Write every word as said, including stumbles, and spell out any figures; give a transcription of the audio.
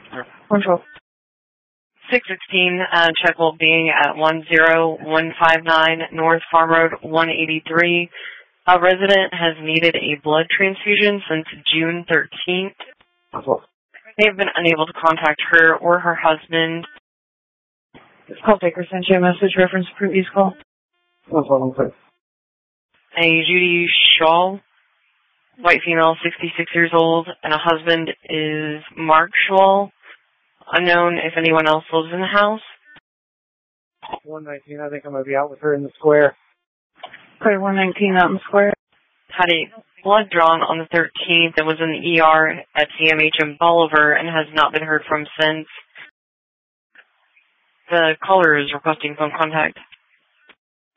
one twelve. six sixteen, uh, check well being at one zero one five nine North Farm Road one eighty-three. A resident has needed a blood transfusion since June thirteenth. They have been unable to contact her or her husband. This call taker sent you a message reference previous call. A Judy Shaw, white female, sixty-six years old, and a husband is Mark Schwall. Unknown if anyone else lives in the house. one nineteen, I think I'm going to be out with her in the square. Okay, one nineteen out in the square. Had a blood drawn on the thirteenth and was in the E R at C M H in Bolivar and has not been heard from since. The caller is requesting phone contact.